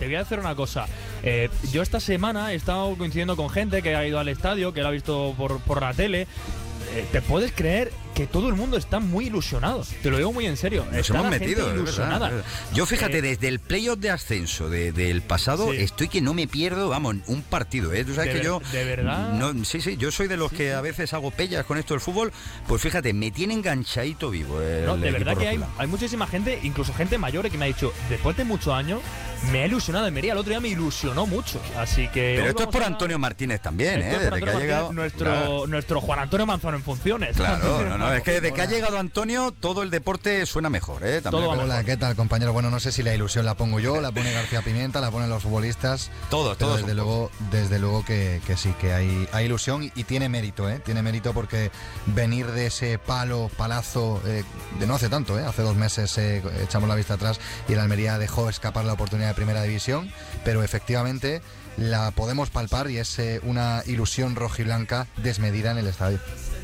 voy a decir una cosa. Yo esta semana he estado coincidiendo con gente que ha ido al estadio, que lo ha visto por la tele. ¿Te puedes creer que todo el mundo está muy ilusionado? Te lo digo muy en serio. Nos hemos metido, ilusionada. Yo fíjate, desde el playoff de ascenso del pasado, estoy que no me pierdo, vamos, un partido, ¿eh? Tú sabes que yo... ¿De verdad? No, sí, yo soy de los que a veces hago pellas con esto del fútbol, pues fíjate, me tiene enganchadito vivo. De verdad que hay muchísima gente, incluso gente mayor, que me ha dicho, después de muchos años, me ha ilusionado Almería. El otro día me ilusionó mucho, así que... Pero esto es por Antonio Martínez también, desde que ha llegado... Nuestro Juan Antonio Manzano en funciones. Claro, no, es que desde que ha llegado Antonio, todo el deporte suena mejor, también. Hola, ¿qué tal, compañero? Bueno, no sé si la ilusión la pongo yo, la pone García Pimienta, la ponen los futbolistas. Todos. Desde luego que sí, que hay ilusión y tiene mérito, Tiene mérito porque venir de ese palazo de no hace tanto, hace 2 meses echamos la vista atrás y el Almería dejó escapar la oportunidad de primera división, pero efectivamente la podemos palpar y es una ilusión rojiblanca desmedida en el estadio.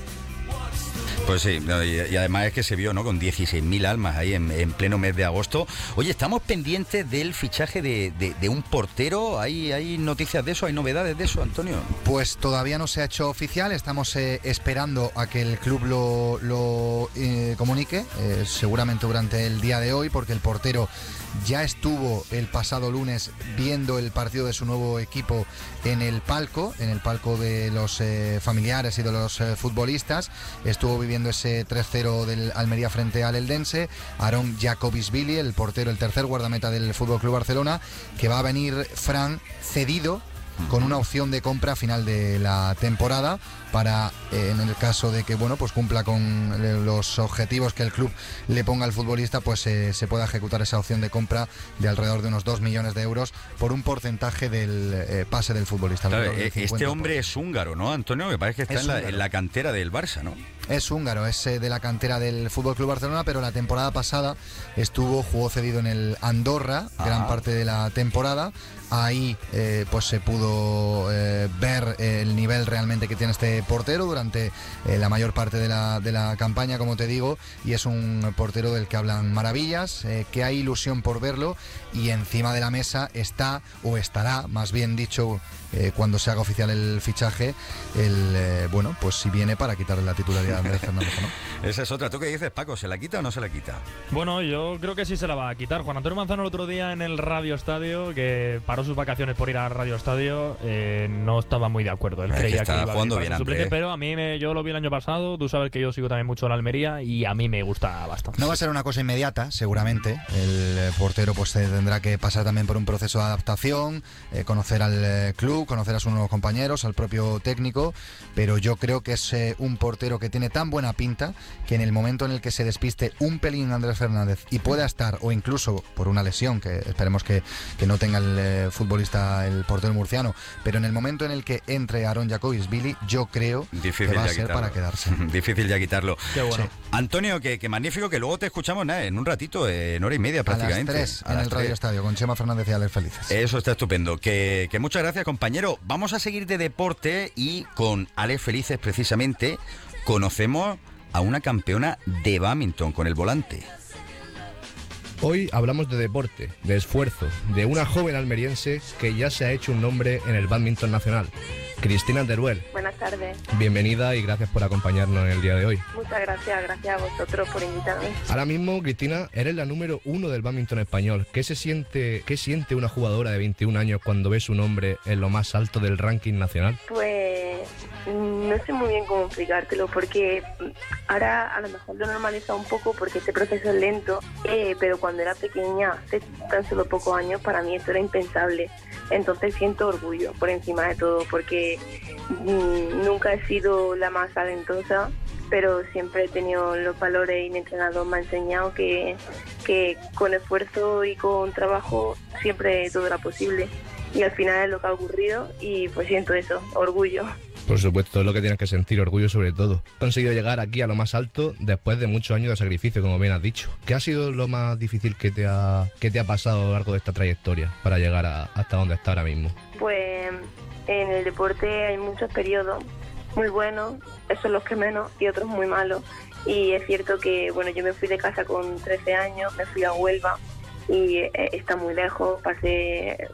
Pues sí, y además es que se vio, ¿no?, con 16.000 almas ahí en pleno mes de agosto. Oye, estamos pendientes del fichaje de un portero. ¿Hay noticias de eso? ¿Hay novedades de eso, Antonio? Pues todavía no se ha hecho oficial. Estamos esperando a que el club lo comunique, seguramente durante el día de hoy, porque el portero ya estuvo el pasado lunes viendo el partido de su nuevo equipo en el palco de los familiares y de los futbolistas. Estuvo viviendo ese 3-0 del Almería frente al Eldense. Aaron Jacobisvili, el portero, el tercer guardameta del FC Barcelona, que va a venir Fran cedido con una opción de compra a final de la temporada para, en el caso de que pues cumpla con los objetivos que el club le ponga al futbolista, pues se pueda ejecutar esa opción de compra de alrededor de unos 2 millones de euros por un porcentaje del pase del futbolista. Claro, este hombre es húngaro, ¿no, Antonio? Me parece que está en la cantera del Barça, ¿no? Es húngaro, es de la cantera del FC Barcelona, pero la temporada pasada jugó cedido en el Andorra, gran parte de la temporada. Ahí pues se pudo ver el nivel realmente que tiene este portero durante la mayor parte de la campaña, como te digo, y es un portero del que hablan maravillas, que hay ilusión por verlo, y encima de la mesa estará, más bien dicho, cuando se haga oficial el fichaje, pues si viene para quitarle la titularidad a Andrés Fernández, ¿no? Esa es otra. ¿Tú qué dices, Paco? ¿Se la quita o no se la quita? Bueno, yo creo que sí se la va a quitar. Juan Antonio Manzano el otro día en el Radio Estadio, que paró sus vacaciones por ir al Radio Estadio, no estaba muy de acuerdo. Él creía que iba jugando bien, Andrés. Pero a mí yo lo vi el año pasado. Tú sabes que yo sigo también mucho en Almería y a mí me gusta bastante. No va a ser una cosa inmediata, seguramente. El portero pues tendrá que pasar también por un proceso de adaptación, conocer al club, conocer a sus nuevos compañeros, al propio técnico, pero yo creo que es un portero que tiene tan buena pinta que en el momento en el que se despiste un pelín Andrés Fernández y pueda estar, o incluso por una lesión, que esperemos que no tenga el futbolista, el portero murciano, pero en el momento en el que entre Aaron Jacobisvili, yo creo que va a ser para quedarse. Difícil ya quitarlo. Qué bueno. Sí. Antonio, que magnífico, que luego te escuchamos en un ratito, en hora y media prácticamente. A las 3 en el Radio Estadio, con Chema Fernández y Alex Felices. Eso está estupendo. Que muchas gracias, compañero. Vamos a seguir de deporte y con Alex Felices precisamente conocemos a una campeona de bádminton con el volante. Hoy hablamos de deporte, de esfuerzo, de una joven almeriense que ya se ha hecho un nombre en el bádminton nacional. Cristina Teruel. Buenas tardes. Bienvenida y gracias por acompañarnos en el día de hoy. Muchas gracias a vosotros por invitarme. Ahora mismo, Cristina, eres la número 1 del bádminton español. ¿Qué siente una jugadora de 21 años cuando ve su nombre en lo más alto del ranking nacional? Pues no sé muy bien cómo explicártelo, porque ahora a lo mejor lo he normalizado un poco porque este proceso es lento, pero cuando era pequeña, hace tan solo pocos años, para mí esto era impensable. Entonces siento orgullo por encima de todo, porque nunca he sido la más talentosa, pero siempre he tenido los valores y mi entrenador me ha enseñado que con esfuerzo y con trabajo siempre todo era posible. Y al final es lo que ha ocurrido y pues siento eso, orgullo. Por supuesto, es lo que tienes que sentir, orgullo sobre todo. Has conseguido llegar aquí a lo más alto después de muchos años de sacrificio, como bien has dicho. ¿Qué ha sido lo más difícil que te ha pasado a lo largo de esta trayectoria para llegar hasta donde está ahora mismo? Pues en el deporte hay muchos periodos muy buenos, esos son los que menos, y otros muy malos. Y es cierto que, bueno, yo me fui de casa con 13 años, me fui a Huelva, y está muy lejos, pasé